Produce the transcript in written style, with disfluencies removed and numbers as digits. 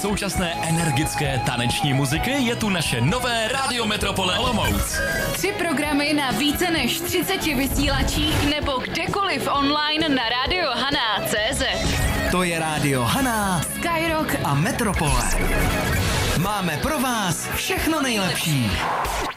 současné energické taneční muziky je tu naše nové Rádio Metropole Olomouc. 3 programy na více než 30 vysílačích nebo kdekoliv online na radiohana.cz. To je Rádio Hana, Skyrock a Metropole. Máme pro vás všechno nejlepší.